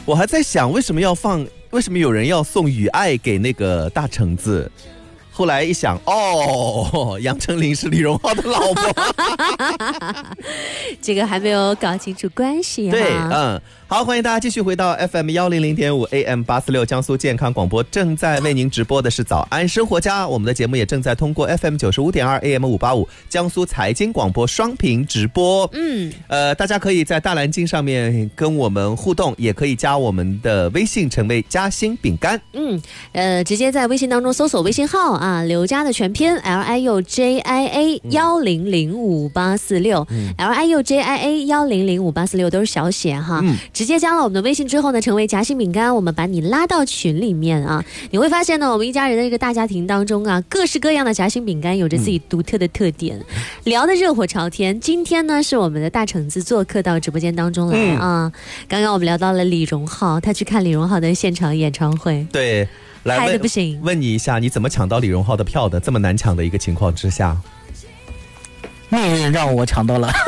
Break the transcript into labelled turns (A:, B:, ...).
A: 我还在想为什么有人要送雨爱给那个大橙子。后来一想，杨丞琳是李荣浩的老婆。
B: 这个还没有搞清楚关系
A: 对，好，欢迎大家继续回到 FM 100.5 AM 846江苏健康广播，正在为您直播的是早安生活家，我们的节目也正在通过 FM 95.2 AM 585江苏财经广播双屏直播。大家可以在大蓝鲸上面跟我们互动，也可以加我们的微信成为嘉兴饼干。
B: 直接在微信当中搜索微信号啊，刘佳的全拼 LIUJIA 100586 LIUJIA 100586都是小写哈。直接加了我们的微信之后呢，成为夹心饼干，我们把你拉到群里面啊。你会发现呢，我们一家人的这个大家庭当中啊，各式各样的夹心饼干有着自己独特的特点，聊得热火朝天。今天呢，是我们的大橙子做客到直播间当中来啊。刚刚我们聊到了李荣浩，他去看李荣浩的现场演唱会，
A: 对，来
B: 嗨得不行。
A: 问你一下，你怎么抢到李荣浩的票的？这么难抢的一个情况之下，
C: 命运让我抢到了。